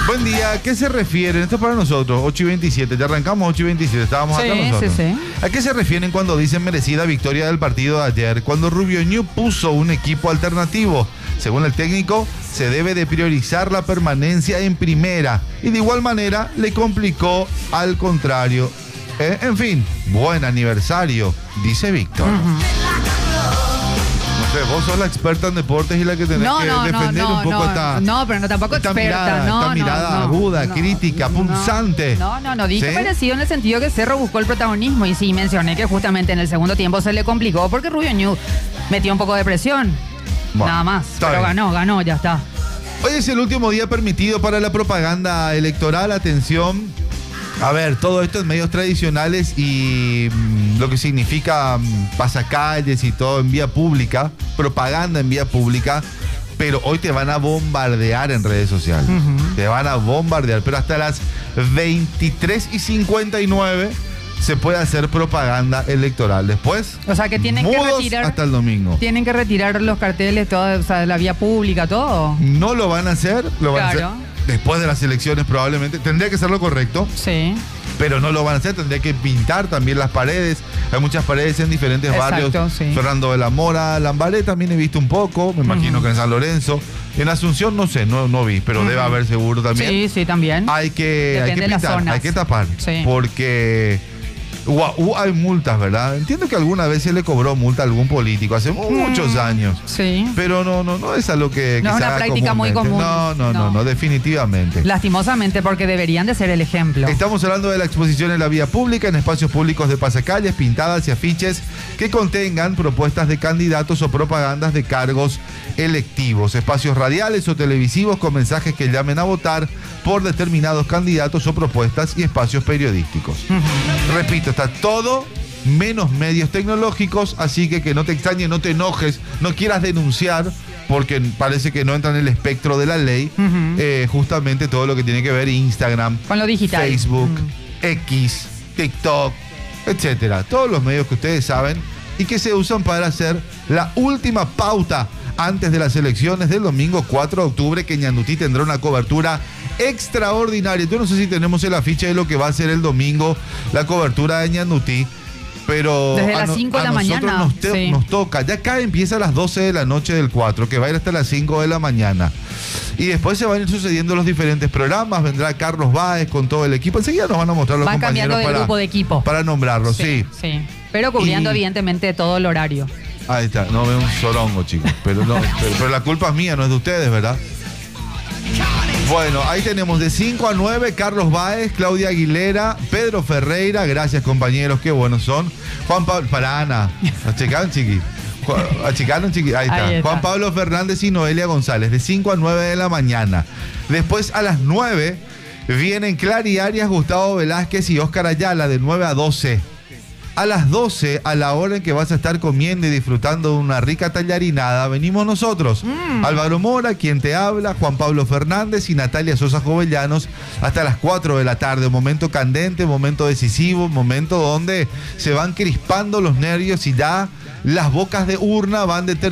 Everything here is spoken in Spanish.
Buen día, ¿a qué se refieren? Esto es para nosotros, 8:27, ya arrancamos 8:27, estábamos acá nosotros. Sí. ¿A qué se refieren cuando dicen merecida victoria del partido de ayer? Cuando Rubio Ñu puso un equipo alternativo. Según el técnico, se debe de priorizar la permanencia en primera y de igual manera le complicó al contrario. En fin, buen aniversario, dice Víctor. No sé, vos sos la experta en deportes y la que tenés que defender un poco esta... No, pero no tampoco esta experta. mirada aguda, crítica, punzante. No, dije ¿Sí? parecido en el sentido que Cerro buscó el protagonismo y sí mencioné que justamente en el segundo tiempo se le complicó porque Rubio Ñu metió un poco de presión. Bueno, nada más, pero bien. ganó, ya está. Hoy es el último día permitido para la propaganda electoral. Atención. A ver, todo esto en medios tradicionales y lo que significa pasacalles y todo en vía pública, propaganda en vía pública, pero hoy te van a bombardear en redes sociales. Te van a bombardear, pero hasta las 23:59 se puede hacer propaganda electoral. Después, O sea que tienen que mudos retirar hasta el domingo. Tienen que retirar los carteles, todo, o sea, de la vía pública, todo. No lo van a hacer, lo van a Claro. hacer después de las elecciones probablemente. Tendría que ser lo correcto. Sí. Pero no lo van a hacer, tendría que pintar también las paredes. Hay muchas paredes en diferentes Exacto, barrios. sí. Fernando de la Mora, Lambaré también he visto un poco, me imagino que en San Lorenzo. En Asunción no sé, no vi, pero debe haber seguro también. Sí, también. Hay que Depende de las pintar, zonas. hay que tapar. Sí. Porque hay multas, ¿verdad? Entiendo que alguna vez se le cobró multa a algún político hace muchos años. Sí. Pero no es algo que No es se una haga práctica muy comúnmente. común. No, definitivamente. Lastimosamente, porque deberían de ser el ejemplo. Estamos hablando de la exposición en la vía pública, en espacios públicos de pasacalles, pintadas y afiches que contengan propuestas de candidatos o propagandas de cargos electivos, espacios radiales o televisivos con mensajes que llamen a votar por determinados candidatos o propuestas y espacios periodísticos. Repito, está todo menos medios tecnológicos, así que no te extrañe, no te enojes, no quieras denunciar, porque parece que no entra en el espectro de la ley, justamente todo lo que tiene que ver Instagram, Con lo digital. Facebook, X, TikTok, etcétera. Todos los medios que ustedes saben y que se usan para hacer la última pauta antes de las elecciones del domingo 4 de octubre, que Ñandutí tendrá una cobertura extraordinaria. Yo no sé si tenemos el afiche de lo que va a ser el domingo la cobertura de Ñandutí, pero Desde las 5 de la mañana. Nos toca. Ya acá empieza a las 12 de la noche del 4, que va a ir hasta las 5 de la mañana. Y después se van a ir sucediendo los diferentes programas. Vendrá Carlos Báez con todo el equipo. Enseguida nos van a mostrar los Van compañeros cambiando de grupo de equipo. para nombrarlos, sí. Sí. Pero cubriendo, evidentemente, todo el horario. Ahí está, no veo un sorongo, chicos. Pero la culpa es mía, no es de ustedes, ¿verdad? Bueno, ahí tenemos de 5 a 9, Carlos Báez, Claudia Aguilera, Pedro Ferreira, gracias compañeros, qué buenos son. Juan Pablo, para Ana, achicaron chiqui. Achicaron chiqui, ahí está. Juan Pablo Fernández y Noelia González, de 5 a 9 de la mañana. Después a las 9 vienen Clary Arias, Gustavo Velázquez y Óscar Ayala, de 9 a 12. A las 12, a la hora en que vas a estar comiendo y disfrutando de una rica tallarinada, venimos nosotros. Álvaro Mora, quien te habla, Juan Pablo Fernández y Natalia Sosa Jovellanos, hasta las 4 de la tarde. Momento candente, momento decisivo, momento donde se van crispando los nervios y ya las bocas de urna van determinando